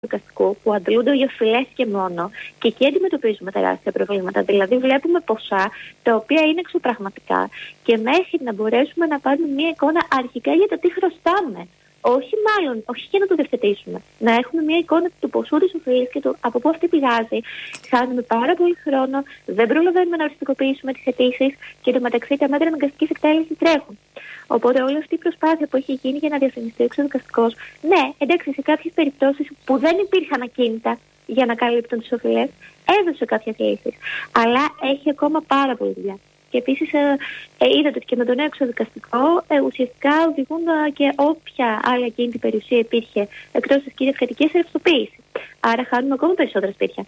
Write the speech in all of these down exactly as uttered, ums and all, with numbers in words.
εξοδικαστικού που αντλούνται ογιοφυλές και μόνο, και εκεί αντιμετωπίζουμε τεράστια προβλήματα. Δηλαδή, βλέπουμε ποσά τα οποία είναι εξωπραγματικά, και μέχρι να μπορέσουμε να πάρουμε μια εικόνα αρχικά για το τι χρωστάμε. Όχι μάλλον, όχι για να το διευθετήσουμε. Να έχουμε μια εικόνα του ποσού της οφειλής και του από πού αυτή πηγάζει. Χάνουμε πάρα πολύ χρόνο, δεν προλαβαίνουμε να οριστικοποιήσουμε τις αιτήσεις, και εντωμεταξύ τα μέτρα αναγκαστικής εκτέλεσης τρέχουν. Οπότε όλη αυτή η προσπάθεια που έχει γίνει για να διαφημιστεί ο εξοδικαστικός, ναι, εντάξει, σε κάποιες περιπτώσεις που δεν υπήρχαν ακίνητα για να καλύπτουν τις οφειλές, έδωσε κάποιες λύσεις. Αλλά έχει ακόμα πάρα πολύ δουλειά. Και επίσης ε, ε, είδατε ότι και με το νέο εξοδικαστικό ε, ουσιαστικά οδηγούν ε, και όποια άλλη ακίνητη περιουσία υπήρχε εκτός της κύριας κατοικίας σε ρευστοποίηση. Άρα χάνουμε ακόμα περισσότερα σπίτια.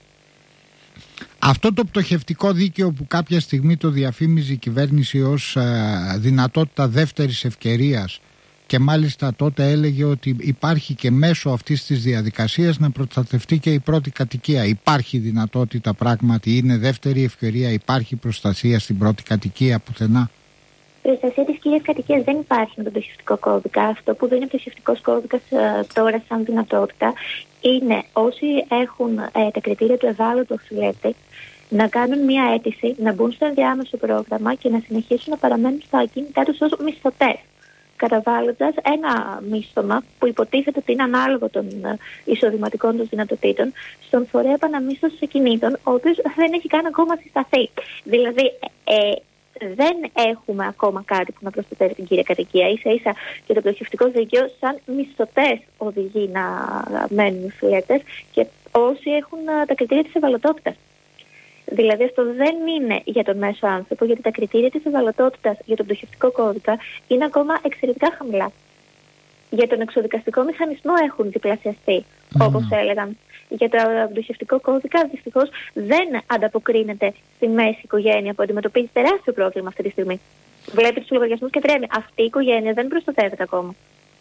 Αυτό το πτωχευτικό δίκαιο που κάποια στιγμή το διαφήμιζε η κυβέρνηση ως ε, δυνατότητα δεύτερης ευκαιρίας, και μάλιστα τότε έλεγε ότι υπάρχει και μέσω αυτής της διαδικασίας να προστατευτεί και η πρώτη κατοικία. Υπάρχει δυνατότητα, πράγματι είναι δεύτερη ευκαιρία, υπάρχει προστασία στην πρώτη κατοικία πουθενά? Προστασία της κύριας κατοικίας δεν υπάρχει με τον πτωχευτικό κώδικα. Αυτό που δίνει ο πτωχευτικός κώδικας ε, τώρα σαν δυνατότητα είναι όσοι έχουν ε, τα κριτήρια του ευάλωτου οφειλέτη να κάνουν μια αίτηση, να μπουν στο ενδιάμεσο πρόγραμμα και να συνεχίσουν να παραμένουν στα ακίνητά τους ως μισθωτές, καταβάλλοντας ένα μίσθωμα που υποτίθεται ότι είναι ανάλογο των εισοδηματικών τους δυνατοτήτων στον φορέα επαναμίσθωσης ακινήτων, ο οποίος δεν έχει καν ακόμα συσταθεί. Δηλαδή, ε, δεν έχουμε ακόμα κάτι που να προστατεύει την κύρια κατοικία. Ίσα ίσα και το πτωχευτικό δίκαιο σαν μισθωτές οδηγεί να μένουν οφειλέτες και όσοι έχουν τα κριτήρια της ευαλωτότητας. Δηλαδή αυτό δεν είναι για τον μέσο άνθρωπο, γιατί τα κριτήρια της ευαλωτότητας για τον πτωχευτικό κώδικα είναι ακόμα εξαιρετικά χαμηλά. Για τον εξοδικαστικό μηχανισμό έχουν διπλασιαστεί, mm. όπως έλεγαν. Για το πτωχευτικό κώδικα δυστυχώς δεν ανταποκρίνεται στη μέση οικογένεια που αντιμετωπίζει τεράστιο πρόβλημα αυτή τη στιγμή. Βλέπει τους λογαριασμούς και τρέμει. Αυτή η οικογένεια δεν προστατεύεται ακόμα.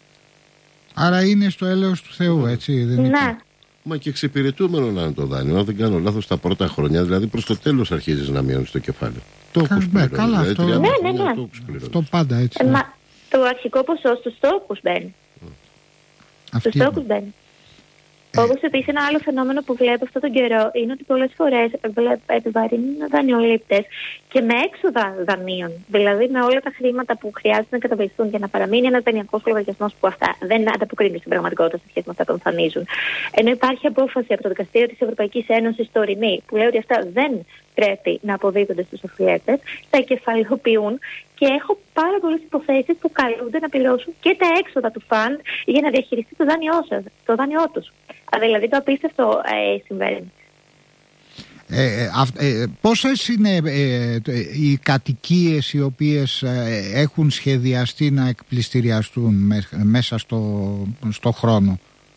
Άρα είναι στο έλεος του Θεού, έτσι, δεν είναι? Ναι. Μα και εξυπηρετούμενο να είναι το δάνειο. Αν δεν κάνω λάθος, τα πρώτα χρόνια, δηλαδή προς το τέλος αρχίζεις να μειώνεις το κεφάλαιο. Το έχεις πληρώσει. Καλά, δηλαδή, αυτό, ναι, ναι, ναι. Το, αυτό πάντα έτσι. Ε, μα το αρχικό ποσό στους στόχους μπαίνει. Αυτή... Στους στόχους μπαίνει. Ε. Όπως επίσης ένα άλλο φαινόμενο που βλέπω αυτόν τον καιρό είναι ότι πολλές φορές επιβαρύνουν δανειολήπτες και με έξοδα δανείων. Δηλαδή με όλα τα χρήματα που χρειάζεται να καταβληθούν για να παραμείνει ένας δανειακός λογαριασμός που αυτά δεν ανταποκρίνουν στην πραγματικότητα σε σχέση με αυτά που εμφανίζουν. Ενώ υπάρχει απόφαση από το Δικαστήριο της Ευρωπαϊκής Ένωσης τωρινή που λέει ότι αυτά δεν πρέπει να αποδίδονται στους οφειλέτες, τα κεφαλαιοποιούν, και έχω πάρα πολλές υποθέσεις που καλούνται να πληρώσουν και τα έξοδα του φαντ για να διαχειριστεί το δάνειό σας, το δάνειό τους. Δηλαδή το απίστευτο ε, συμβαίνει. Ε, ε, ε, πόσες είναι ε, οι κατοικίες οι οποίες ε, έχουν σχεδιαστεί να εκπληστηριαστούν με, μέσα στο, στο χρόνο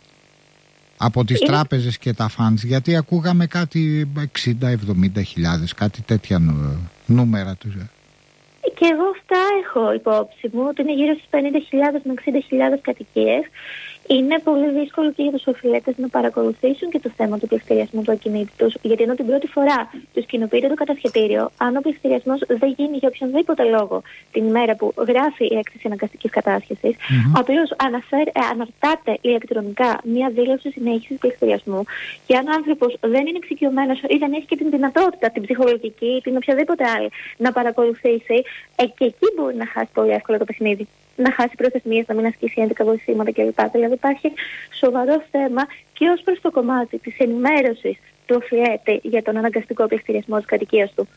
από τις είναι... τράπεζες και τα funds? Γιατί ακούγαμε κάτι εξήντα με εβδομήντα χιλιάδες, κάτι τέτοια νούμερα τους. Και εγώ αυτά έχω υπόψη μου, ότι είναι γύρω στις πενήντα χιλιάδες με εξήντα χιλιάδες κατοικίες. Είναι πολύ δύσκολο και για τους οφειλέτες να παρακολουθήσουν και το θέμα του πληστηριασμού του ακινήτου τους, γιατί ενώ την πρώτη φορά τους κοινοποιείται το κατασχετήριο, αν ο πληστηριασμός δεν γίνει για οποιονδήποτε λόγο την ημέρα που γράφει η έκθεση αναγκαστικής κατάσχεσης, mm-hmm. απλώς αναρτάται ηλεκτρονικά μια δήλωση συνέχισης πληστηριασμού, και αν ο άνθρωπος δεν είναι εξοικειωμένος ή δεν έχει και την δυνατότητα, την ψυχολογική ή την οποιαδήποτε άλλη, να παρακολουθήσει, ε, και εκεί μπορεί να χάσει πολύ εύκολα το παιχνίδι. Να χάσει προθεσμίες, να μην ασκήσει ένδικα βοηθήματα κλπ. Δηλαδή υπάρχει σοβαρό θέμα και ως προς το κομμάτι της ενημέρωσης του οφειλέτη για τον αναγκαστικό πληστηριασμό της κατοικίας του.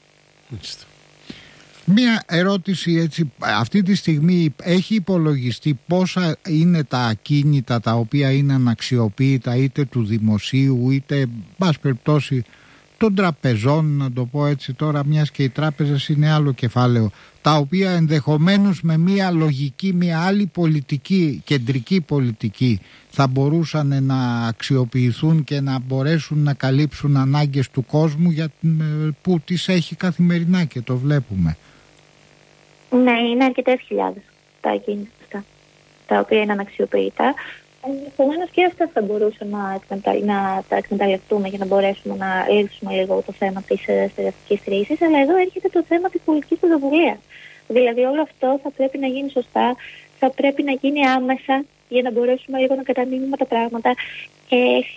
Μία ερώτηση έτσι, αυτή τη στιγμή έχει υπολογιστεί πόσα είναι τα ακίνητα τα οποία είναι αναξιοποίητα, είτε του δημοσίου είτε μπας περιπτώσει των τραπεζών, να το πω έτσι τώρα, μιας και οι τράπεζες είναι άλλο κεφάλαιο, τα οποία ενδεχομένως με μια λογική, μια άλλη πολιτική, κεντρική πολιτική, θα μπορούσαν να αξιοποιηθούν και να μπορέσουν να καλύψουν ανάγκες του κόσμου για, που τις έχει καθημερινά και το βλέπουμε. Ναι, είναι αρκετές χιλιάδες τα ακίνητα αυτά, τα οποία είναι αναξιοποιητά. Ενδεχομένως και αυτά θα μπορούσαν να, εκμεταλλ... να τα εκμεταλλευτούμε για να μπορέσουμε να λύσουμε λίγο το θέμα της στεγαστικής κρίσης, αλλά εδώ έρχεται το θέμα της πολιτικής πρωτοβουλίας. Δηλαδή όλο αυτό θα πρέπει να γίνει σωστά, θα πρέπει να γίνει άμεσα για να μπορέσουμε λίγο να κατανοήσουμε τα πράγματα. Ε,